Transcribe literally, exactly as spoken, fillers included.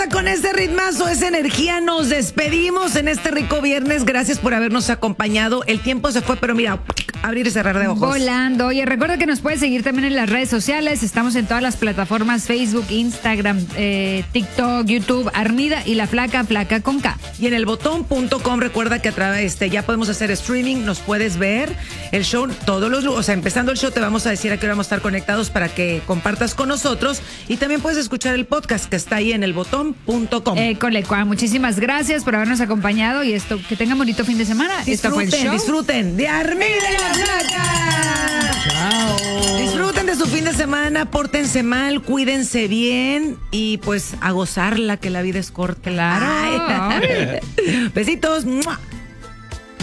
ahora con ese ritmazo, esa energía, nos despedimos en este rico viernes. Gracias por habernos acompañado. El tiempo se fue, pero mira, abrir y cerrar de ojos. Volando. Oye, recuerda que nos puedes seguir también en las redes sociales. Estamos en todas las plataformas: Facebook, Instagram, eh, TikTok, YouTube, Armida y La Flaca, Flaca con K. Y en el botón punto com, recuerda que a través este, ya podemos hacer streaming, nos puedes ver el show todos los, o sea, empezando el show te vamos a decir a qué hora vamos a estar conectados para que compartas con nosotros, y también puedes escuchar el podcast que está ahí en el botón punto com. Eh, Colecua, muchísimas gracias por habernos acompañado y esto, que tengan bonito fin de semana. Disfruten, Esto fue el show. disfruten de Armida y La Flaca. Chao. Disfruten de su fin de semana, pórtense mal, cuídense bien y pues a gozarla, que la vida es corta. Claro. Ay. Besitos. ¡Mua!